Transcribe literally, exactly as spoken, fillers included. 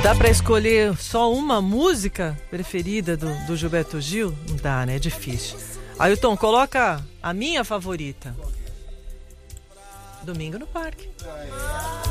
dá pra escolher só uma música preferida do, do Gilberto Gil? Não dá, né? É difícil. Ailton, coloca a minha favorita. Domingo no Parque.